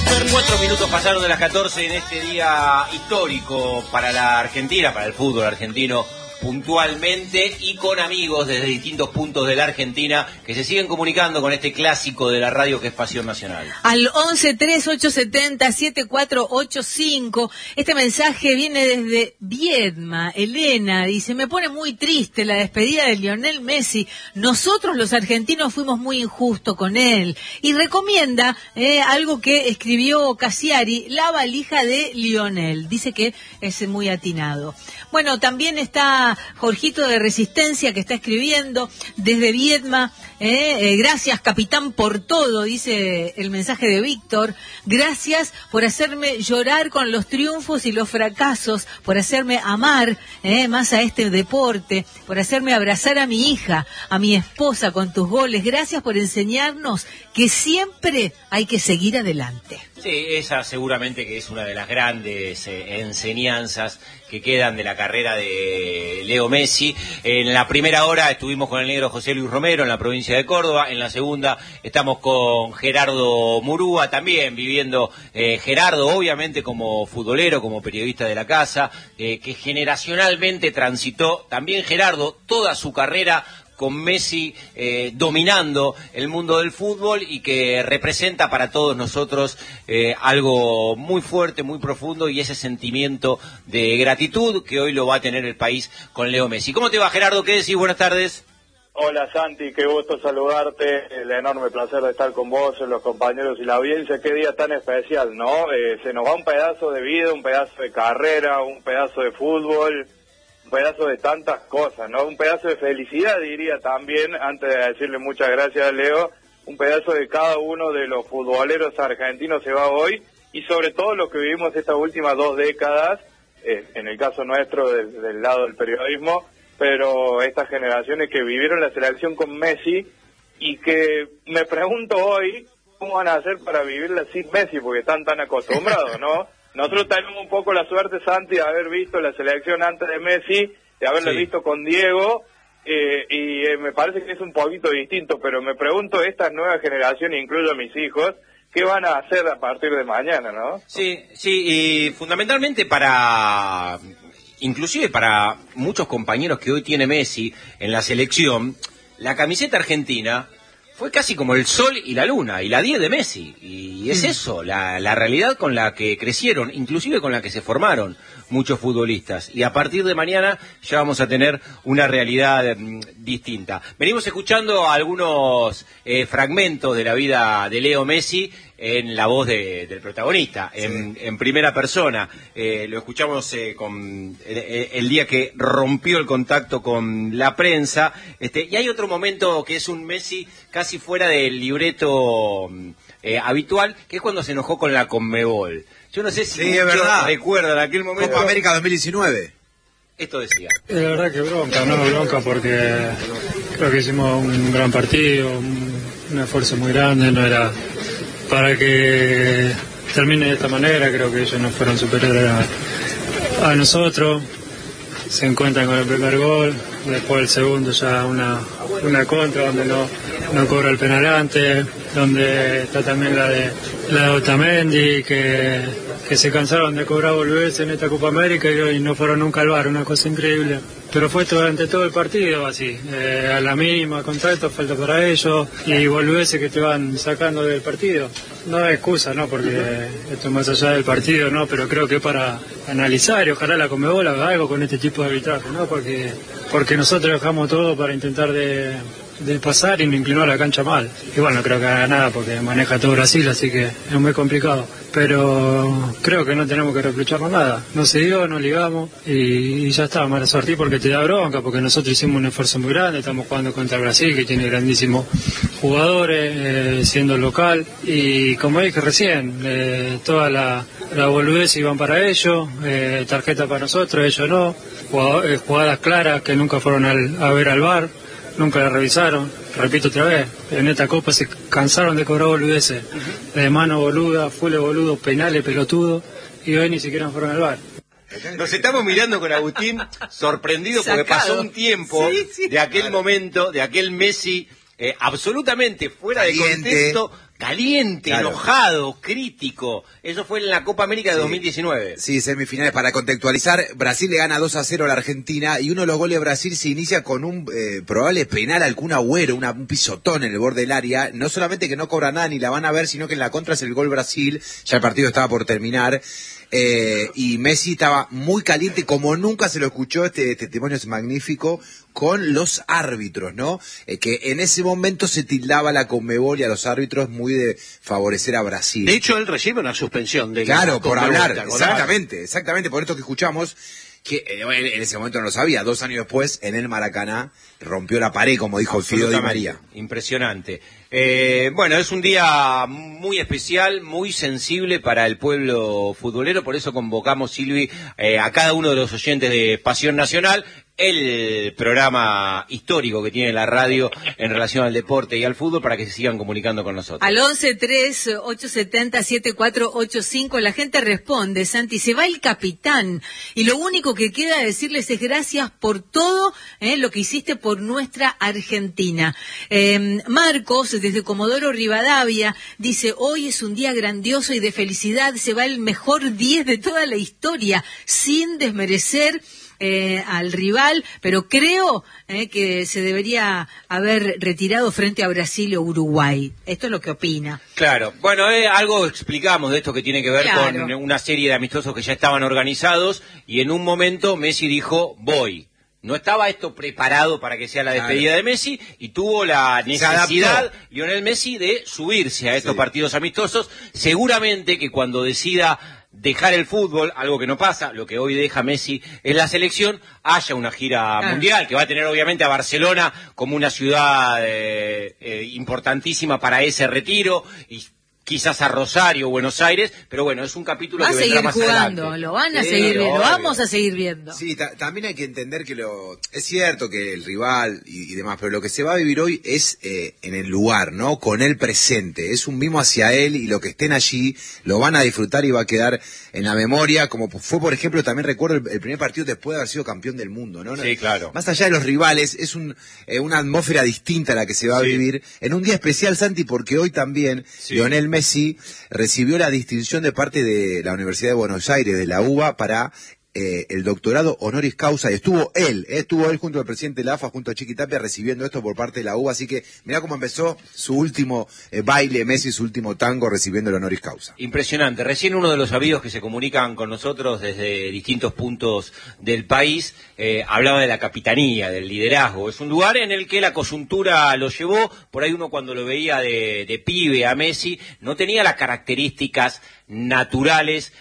4 minutos pasaron de las 14 en este día histórico para la Argentina, para el fútbol argentino puntualmente, y con amigos desde distintos puntos de la Argentina que se siguen comunicando con este clásico de la radio que es Pasión Nacional. Al 11-3870-7485. Este mensaje viene desde Viedma. Elena dice: me pone muy triste la despedida de Lionel Messi. Nosotros los argentinos fuimos muy injustos con él. Y recomienda algo que escribió Cassiari, La valija de Lionel. Dice que es muy atinado. Bueno, también está Jorgito de Resistencia, que está escribiendo desde Viedma. Gracias, capitán, por todo, dice el mensaje de Víctor. Gracias por hacerme llorar con los triunfos y los fracasos, por hacerme amar más a este deporte, por hacerme abrazar a mi hija, a mi esposa con tus goles. Gracias por enseñarnos que siempre hay que seguir adelante. Sí, esa seguramente que es una de las grandes enseñanzas que quedan de la carrera de Leo Messi. En la primera hora estuvimos con el negro José Luis Romero en la provincia de Córdoba. En la segunda estamos con Gerardo Murúa, también viviendo Gerardo, obviamente como futbolero, como periodista de la casa, que generacionalmente transitó también Gerardo toda su carrera con Messi dominando el mundo del fútbol, y que representa para todos nosotros algo muy fuerte, muy profundo, y ese sentimiento de gratitud que hoy lo va a tener el país con Leo Messi. ¿Cómo te va, Gerardo? ¿Qué decís? Buenas tardes. Hola, Santi, qué gusto saludarte, el enorme placer de estar con vos, los compañeros y la audiencia. Qué día tan especial, ¿no? Se nos va un pedazo de vida, un pedazo de carrera, un pedazo de fútbol, un pedazo de tantas cosas, ¿no? Un pedazo de felicidad, diría también, antes de decirle muchas gracias a Leo, un pedazo de cada uno de los futboleros argentinos se va hoy, y sobre todo los que vivimos estas últimas 2 décadas, en el caso nuestro del lado del periodismo, pero estas generaciones que vivieron la selección con Messi, y que me pregunto hoy cómo van a hacer para vivirla sin Messi, porque están tan acostumbrados, ¿no? Nosotros tenemos un poco la suerte, Santi, de haber visto la selección antes de Messi, de haberla visto con Diego, y me parece que es un poquito distinto, pero me pregunto, estas nuevas generaciones, incluyo a mis hijos, ¿qué van a hacer a partir de mañana, no? Sí, y fundamentalmente inclusive para muchos compañeros que hoy tiene Messi en la selección, la camiseta argentina fue casi como el sol y la luna, y la 10 de Messi, y es eso, la realidad con la que crecieron, inclusive con la que se formaron muchos futbolistas, y a partir de mañana ya vamos a tener una realidad distinta. Venimos escuchando algunos fragmentos de la vida de Leo Messi en la voz del protagonista, en primera persona. Lo escuchamos el día que rompió el contacto con la prensa, y hay otro momento que es un Messi casi fuera del libreto habitual, que es cuando se enojó con la Conmebol. Yo no sé si recuerdan aquel momento. Copa América 2019. Esto decía. La verdad que bronca, porque creo que hicimos un gran partido, un esfuerzo muy grande, no era para que termine de esta manera. Creo que ellos no fueron superiores a nosotros. Se encuentran con el primer gol, después el segundo ya una contra donde no cobra el penal antes, donde está también la de Otamendi, que se cansaron de cobrar boludeces en esta Copa América y no fueron nunca al VAR, una cosa increíble. Pero fue durante todo el partido así, a la mínima contacto, falta para ellos, y boludeces que te van sacando del partido. No es excusa, ¿no? Porque esto es más allá del partido, ¿no? Pero creo que para analizar, y ojalá la Conmebol haga algo con este tipo de arbitraje, ¿no? Porque nosotros dejamos todo para intentar de pasar y no inclinar la cancha mal. Y bueno, no creo que haga nada porque maneja todo Brasil, así que es muy complicado. Pero creo que no tenemos que reprocharnos nada. No se dio, no ligamos y ya está, mala suerte, porque te da bronca, porque nosotros hicimos un esfuerzo muy grande, estamos jugando contra Brasil, que tiene grandísimos jugadores, siendo local, y como dije recién, toda la boludez iban para ellos, tarjeta para nosotros, ellos no, jugadas claras que nunca fueron a ver al VAR, nunca la revisaron. Repito otra vez, en esta Copa se cansaron de cobrar boludeces, de mano boluda, full boludo, penales, pelotudo, y hoy ni siquiera fueron al VAR. Nos estamos mirando con Agustín sorprendidos porque pasó un tiempo de aquel momento, de aquel Messi absolutamente fuera de contexto, caliente, claro, enojado, crítico. Eso fue en la Copa América de 2019. Sí, semifinales. Para contextualizar, Brasil le gana 2-0 a la Argentina y uno de los goles de Brasil se inicia con un probable penal al Kun Agüero, un pisotón en el borde del área. No solamente que no cobra nada ni la van a ver, sino que en la contra es el gol Brasil. Ya el partido estaba por terminar. Y Messi estaba muy caliente, como nunca se lo escuchó. Este testimonio es magnífico, con los árbitros, ¿no? Que en ese momento se tildaba la Conmebol y a los árbitros muy de favorecer a Brasil. De hecho, él recibe una suspensión de claro, por hablar, exactamente. exactamente, por esto que escuchamos, que en ese momento no lo sabía. 2 años después, en el Maracaná, rompió la pared, como dijo Fido Di María. Impresionante. Bueno, es un día muy especial, muy sensible para el pueblo futbolero, por eso convocamos, Silvi, a cada uno de los oyentes de Pasión Nacional, el programa histórico que tiene la radio en relación al deporte y al fútbol, para que se sigan comunicando con nosotros. Al 11-3-870-7485 la gente responde, Santi, se va el capitán y lo único que queda decirles es gracias por todo lo que hiciste por nuestra Argentina. Marcos, desde Comodoro Rivadavia, dice, hoy es un día grandioso y de felicidad, se va el mejor 10 de toda la historia, sin desmerecer al rival, pero creo que se debería haber retirado frente a Brasil o Uruguay. Esto es lo que opina. Claro, bueno, algo explicamos de esto que tiene que ver con una serie de amistosos que ya estaban organizados y en un momento Messi dijo, voy. No estaba esto preparado para que sea la despedida de Messi y tuvo la necesidad, Lionel Messi, de subirse a estos partidos amistosos. Seguramente que cuando decida dejar el fútbol, algo que no pasa, lo que hoy deja Messi es la selección, haya una gira mundial, que va a tener obviamente a Barcelona como una ciudad importantísima para ese retiro, y quizás a Rosario, Buenos Aires, pero bueno, es un capítulo que vendrá más adelante. Lo van a seguir viendo, lo vamos a seguir viendo. Sí, también hay que entender que es cierto que el rival y demás, pero lo que se va a vivir hoy es en el lugar, ¿no? Con él presente, es un mimo hacia él y lo que estén allí lo van a disfrutar y va a quedar en la memoria, como fue, por ejemplo, también recuerdo el primer partido después de haber sido campeón del mundo, ¿no? Sí, claro. Más allá de los rivales, es una atmósfera distinta a la que se va a vivir en un día especial, Santi, porque hoy también Lionel Messi recibió la distinción de parte de la Universidad de Buenos Aires, de la UBA, para el doctorado honoris causa, y estuvo él junto al presidente de la AFA, junto a Chiqui Tapia, recibiendo esto por parte de la UBA, así que mirá cómo empezó su último baile Messi, su último tango, recibiendo el honoris causa. Impresionante. Recién uno de los amigos que se comunican con nosotros desde distintos puntos del país hablaba de la capitanía, del liderazgo. Es un lugar en el que la coyuntura lo llevó, por ahí uno cuando lo veía de pibe a Messi, no tenía las características naturales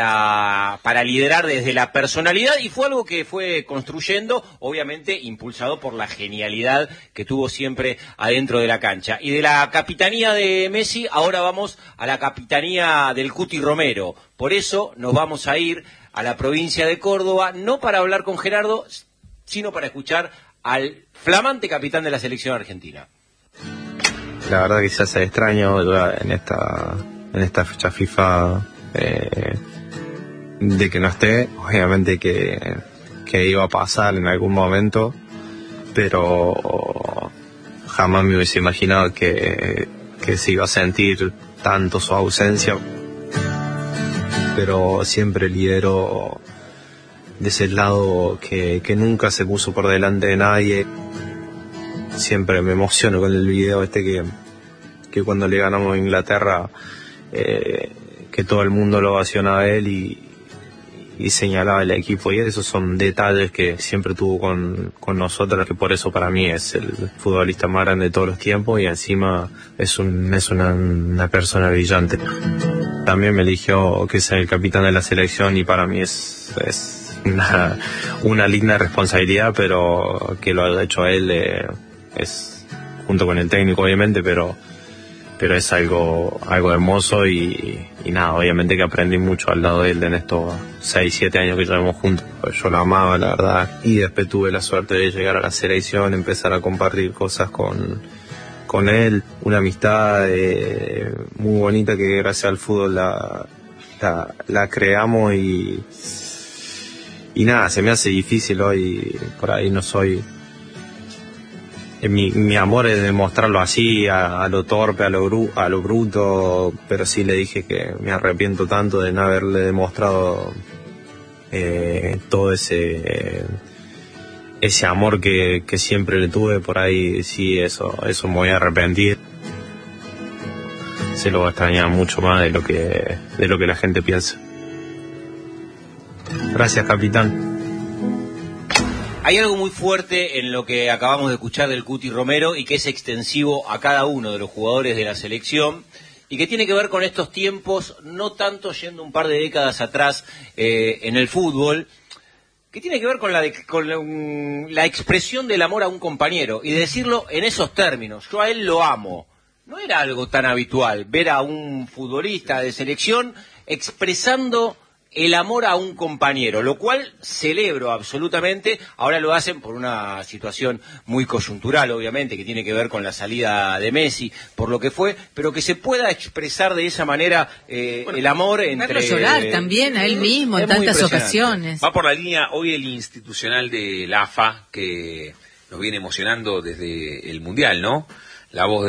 para liderar desde la personalidad, y fue algo que fue construyendo, obviamente impulsado por la genialidad que tuvo siempre adentro de la cancha. Y de la capitanía de Messi ahora vamos a la capitanía del Cuti Romero. Por eso nos vamos a ir a la provincia de Córdoba, no para hablar con Gerardo, sino para escuchar al flamante capitán de la selección argentina. La verdad que se hace extraño en esta fecha FIFA de que no esté. Obviamente que iba a pasar en algún momento, pero jamás me hubiese imaginado que se iba a sentir tanto su ausencia. Pero siempre lidero de ese lado que nunca se puso por delante de nadie. Siempre me emociono con el video que cuando le ganamos a Inglaterra, que todo el mundo lo ovacionaba a él y señalaba el equipo, y esos son detalles que siempre tuvo con nosotros, que por eso para mí es el futbolista más grande de todos los tiempos, y encima es una persona brillante. También me eligió que sea el capitán de la selección, y para mí es una linda responsabilidad, pero que lo haya hecho él es junto con el técnico obviamente, pero es algo hermoso y nada, obviamente que aprendí mucho al lado de él en estos 6-7 años que llevamos juntos. Yo lo amaba, la verdad, y después tuve la suerte de llegar a la selección, empezar a compartir cosas con él, una amistad muy bonita que gracias al fútbol la creamos y nada, se me hace difícil hoy, por ahí no soy mi amor es demostrarlo así, a lo torpe, a lo bruto, pero sí le dije que me arrepiento tanto de no haberle demostrado todo ese amor que siempre le tuve. Por ahí sí, eso me voy a arrepentir. Se lo va a extrañar mucho más de lo que la gente piensa. Gracias, capitán. Hay algo muy fuerte en lo que acabamos de escuchar del Cuti Romero y que es extensivo a cada uno de los jugadores de la selección y que tiene que ver con estos tiempos, no tanto yendo un par de décadas atrás en el fútbol, que tiene que ver con la expresión del amor a un compañero y decirlo en esos términos. Yo a él lo amo. No era algo tan habitual ver a un futbolista de selección expresando el amor a un compañero, lo cual celebro absolutamente. Ahora lo hacen por una situación muy coyuntural, obviamente, que tiene que ver con la salida de Messi, por lo que fue, pero que se pueda expresar de esa manera el amor entre... Verlo llorar también a él mismo en tantas ocasiones. Va por la línea hoy el institucional de la AFA, que nos viene emocionando desde el Mundial, ¿no? La voz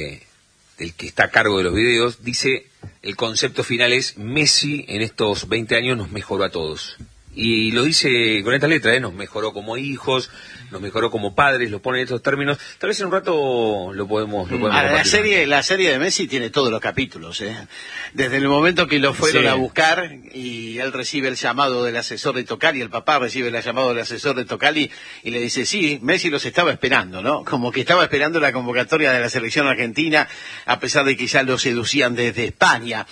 del que está a cargo de los videos dice: el concepto final es: Messi en estos 20 años nos mejoró a todos. Y lo dice con esta letra, nos mejoró como hijos, nos mejoró como padres, lo pone en estos términos. Tal vez en un rato lo podemos la serie de Messi tiene todos los capítulos, Desde el momento que lo fueron a buscar y él recibe el llamado del asesor de Tocali, el papá recibe el llamado del asesor de Tocali y le dice: sí, Messi los estaba esperando, ¿no? Como que estaba esperando la convocatoria de la selección argentina, a pesar de que ya lo seducían desde España.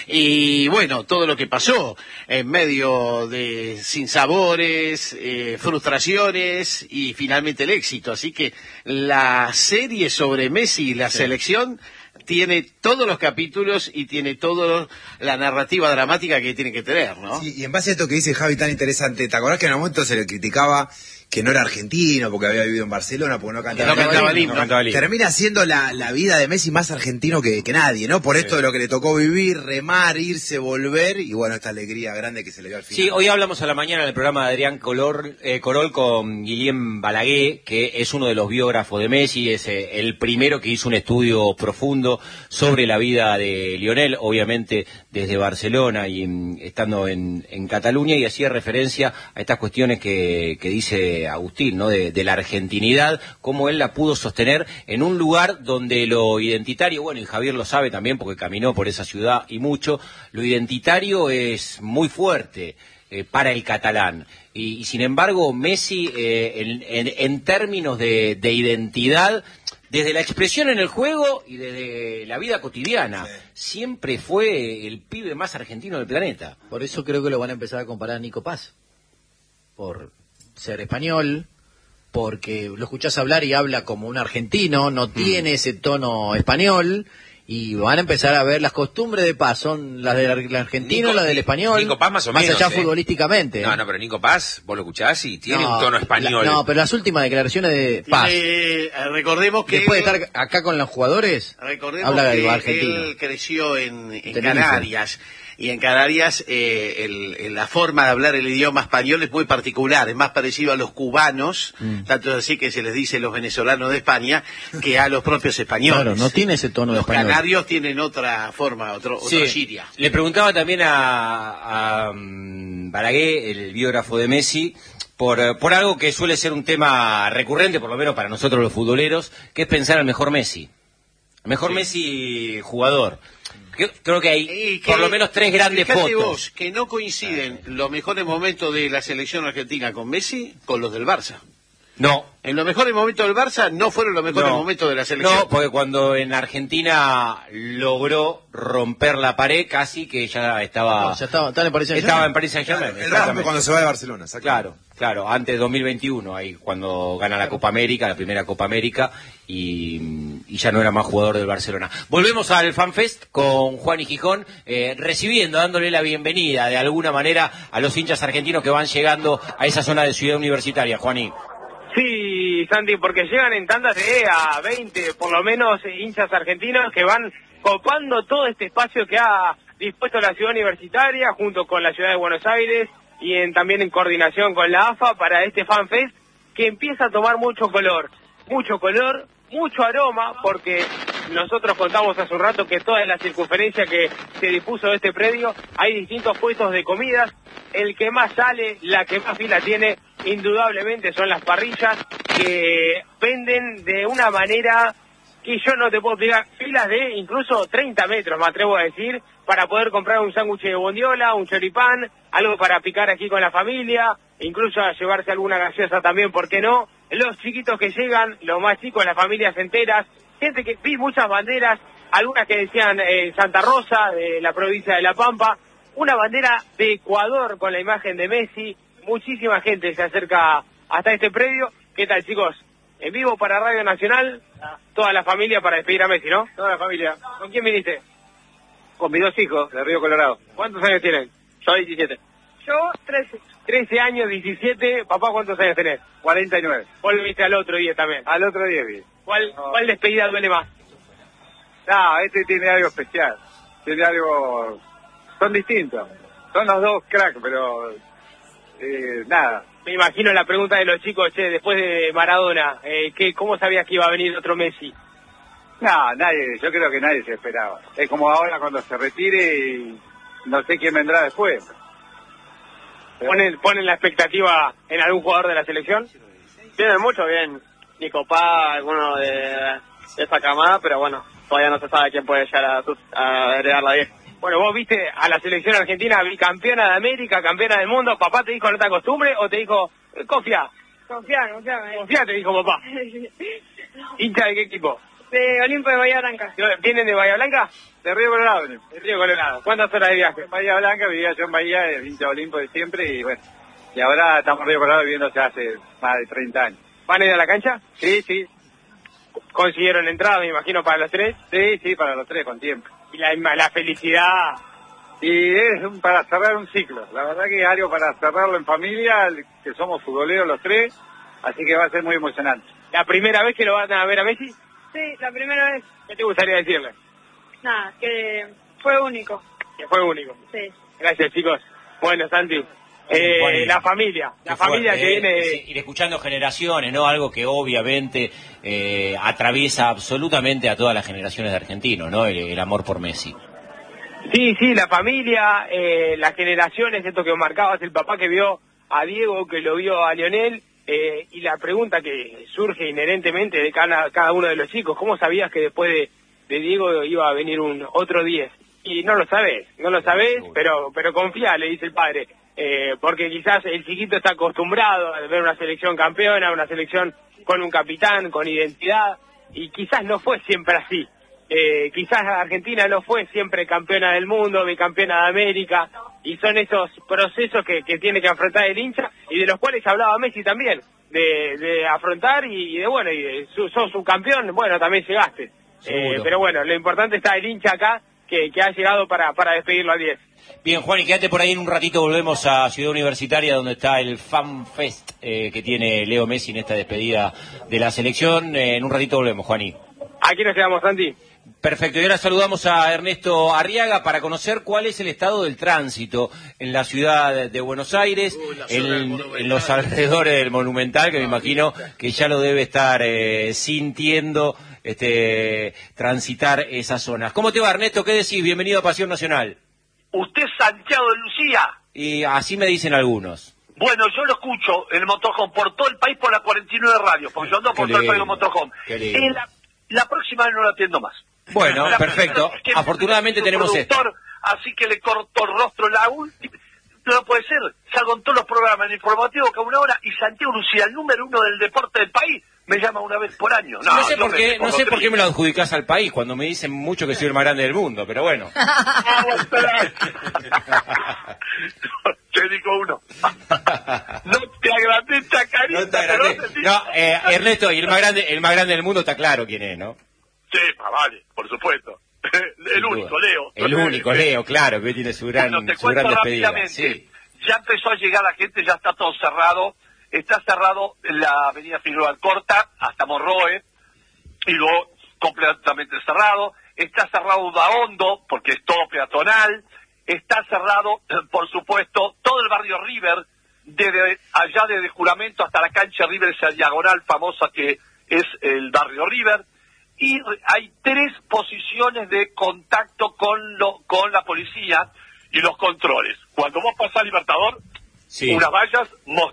Y bueno, todo lo que pasó en medio de sinsabores, frustraciones y finalmente el éxito. Así que la serie sobre Messi y la selección tiene todos los capítulos y tiene toda la narrativa dramática que tiene que tener, ¿no? Sí, y en base a esto que dice Javi tan interesante, ¿te acordás que en un momento se le criticaba que no era argentino porque había vivido en Barcelona, porque no cantaba el himno? Termina siendo la vida de Messi más argentino que nadie, ¿no? Por esto de lo que le tocó vivir, remar, irse, volver, y bueno, esta alegría grande que se le dio al final. Sí, hoy hablamos a la mañana en el programa de Adrián Corol con Guillem Balaguer, que es uno de los biógrafos de Messi, es el primero que hizo un estudio profundo sobre la vida de Lionel, obviamente desde Barcelona y estando en Cataluña, y hacía referencia a estas cuestiones que dice Agustín, ¿no? De la argentinidad, cómo él la pudo sostener en un lugar donde lo identitario, bueno, y Javier lo sabe también porque caminó por esa ciudad y mucho, lo identitario es muy fuerte para el catalán. Y sin embargo, Messi, en términos de identidad, desde la expresión en el juego y desde la vida cotidiana, siempre fue el pibe más argentino del planeta. Por eso creo que lo van a empezar a comparar a Nico Paz, por ser español, porque lo escuchás hablar y habla como un argentino, no tiene ese tono español, y van a empezar a ver las costumbres de Paz, son las del argentino, las del español, Nico Paz más o menos, allá futbolísticamente. No, pero Nico Paz, vos lo escuchás y tiene un tono español. Pero las últimas declaraciones de Paz, recordemos que después de estar acá con los jugadores, habla de argentino. Él creció en Canarias. Y en Canarias la forma de hablar el idioma español es muy particular, es más parecido a los cubanos, tanto es así que se les dice los venezolanos de España, que a los propios españoles. Claro, no tiene ese tono de español. Los canarios tienen otra forma, otra siria. Le preguntaba también a Balaguer, el biógrafo de Messi, por algo que suele ser un tema recurrente, por lo menos para nosotros los futboleros, que es pensar al mejor Messi. El mejor Messi jugador. Creo que hay por lo menos tres grandes fotos. Vos, que no coinciden los mejores momentos de la selección argentina con Messi con los del Barça. No. En los mejores momentos del Barça no fueron los mejores momentos de la selección. No, porque cuando en Argentina logró romper la pared, casi que ya estaba... estaba en Paris Saint-Germain. Estaba en Paris Saint-Germain. El rompe cuando se va de Barcelona. Claro, antes de 2021, ahí cuando gana la Copa América, la primera Copa América, y ya no era más jugador del Barcelona. Volvemos al FanFest con Juan y Gijón, dándole la bienvenida de alguna manera a los hinchas argentinos que van llegando a esa zona de Ciudad Universitaria, Juaní. Sí, Santi, porque llegan en tandas de a 20, por lo menos, hinchas argentinos que van copando todo este espacio que ha dispuesto la Ciudad Universitaria junto con la Ciudad de Buenos Aires y también en coordinación con la AFA para este FanFest que empieza a tomar mucho color. mucho color, mucho aroma, porque nosotros contamos hace un rato que toda la circunferencia que se dispuso de este predio hay distintos puestos de comidas. El que más sale, la que más fila tiene, indudablemente son las parrillas, que venden de una manera que yo no te puedo explicar, filas de incluso 30 metros, me atrevo a decir, para poder comprar un sándwich de bondiola, un choripán, algo para picar aquí con la familia, incluso a llevarse alguna gaseosa también, ¿por qué no? Los chiquitos que llegan, los más chicos, las familias enteras, gente que vi muchas banderas, algunas que decían Santa Rosa, de la provincia de La Pampa, una bandera de Ecuador con la imagen de Messi, muchísima gente se acerca hasta este predio. ¿Qué tal, chicos? En vivo para Radio Nacional, toda la familia para despedir a Messi, ¿no? Toda la familia. ¿Con quién viniste? Con mis 2 hijos, de Río Colorado. ¿Cuántos años tienen? Yo 17. Yo 13. 13 años, 17. Papá, ¿cuántos años tenés? 49. ¿Cuál viste al otro día también? Al otro día vi. ¿Cuál despedida duele más? No, este tiene algo especial. Tiene algo... Son distintos. Son los dos cracks, pero... nada. Me imagino la pregunta de los chicos, che, después de Maradona, ¿cómo sabías que iba a venir otro Messi? No, nadie, yo creo que nadie se esperaba. Es como ahora cuando se retire y no sé quién vendrá después. ¿Ponen la expectativa en algún jugador de la selección? Tienen mucho bien. Nico Paz, alguno de esa camada, pero bueno, todavía no se sabe quién puede llegar a heredar la 10. Bueno, vos viste a la selección argentina bicampeona de América, campeona del mundo. ¿Papá te dijo no te acostumbres o te dijo confía? Confía, te dijo papá. ¿Hincha de qué equipo? De Olimpo de Bahía Blanca. ¿Vienen de Bahía Blanca? De Río Colorado. De Río Colorado. ¿Cuántas horas de viaje? Bahía Blanca, vivía yo en Bahía, hincha de Olimpo de siempre y bueno. Y ahora estamos en Río Colorado viviéndose hace más de 30 años. ¿Van a ir a la cancha? Sí, sí. ¿Consiguieron entrada, me imagino, para los 3? Sí, para los 3, con tiempo. Y la felicidad. Y es para cerrar un ciclo. La verdad que es algo para cerrarlo en familia, que somos futboleros los 3, así que va a ser muy emocionante. ¿La primera vez que lo van a ver a Messi? Sí, la primera vez. ¿Qué te gustaría decirle? Nada, que fue único. Que fue único. Sí. Gracias, chicos. Bueno, Santi. La familia que viene... Ir escuchando generaciones, ¿no? Algo que obviamente atraviesa absolutamente a todas las generaciones de argentinos, ¿no? El amor por Messi. Sí, la familia, las generaciones, esto que marcabas, el papá que vio a Diego, que lo vio a Lionel, y la pregunta que surge inherentemente de cada uno de los chicos, ¿cómo sabías que después de Diego iba a venir un otro 10? Y no lo sabés, pero confía, le dice el padre. Porque quizás el chiquito está acostumbrado a ver una selección campeona, una selección con un capitán, con identidad, y quizás no fue siempre así. Quizás Argentina no fue siempre campeona del mundo, bicampeona de América, y son esos procesos que tiene que afrontar el hincha, y de los cuales hablaba Messi también, de afrontar y sos un campeón, bueno, también llegaste. Pero bueno, lo importante está el hincha acá, que ha llegado para despedirlo al 10. Bien, Juan, y quédate por ahí en un ratito, volvemos a Ciudad Universitaria, donde está el Fan Fest que tiene Leo Messi en esta despedida de la selección. En un ratito volvemos, Juaní. Aquí nos quedamos, Santi. Perfecto, y ahora saludamos a Ernesto Arriaga para conocer cuál es el estado del tránsito en la ciudad de Buenos Aires, en los alrededores del Monumental, que me imagino que ya lo debe estar sintiendo transitar esas zonas. ¿Cómo te va, Ernesto? ¿Qué decís? Bienvenido a Pasión Nacional. ¿Usted es Santiago de Lucía? Y así me dicen algunos. Bueno, yo lo escucho en el motorhome por todo el país por la 49 radio, porque yo ando por todo el país en motorhome. La próxima vez no lo atiendo más. Bueno, perfecto. Es que afortunadamente tenemos esto. Así que le cortó el rostro la última. No puede ser. Salgo en todos los programas, en el informativo cada una hora, y Santiago Lucía, el número 1 del deporte del país, me llama una vez por año. No sé por qué me lo adjudicás al país, cuando me dicen mucho que soy el más grande del mundo, pero bueno. Te digo uno. No te agrandé, chacarita. No te agrandé. No, Ernesto, y el más grande del mundo está claro quién es, ¿no? Sí, vale, por supuesto. El único, Leo. El único, Leo, claro, que tiene su gran despedida. Sí. Ya empezó a llegar la gente, ya está todo cerrado. Está cerrado la avenida Figueroa Alcorta hasta Morroe, y luego completamente cerrado. Está cerrado Udaondo, porque es todo peatonal. Está cerrado, por supuesto, todo el barrio River, desde allá desde Juramento hasta la cancha River, esa diagonal famosa que es el barrio River, y hay 3 posiciones de contacto con la policía y los controles. Cuando vos pasás Libertador, Sí. unas vallas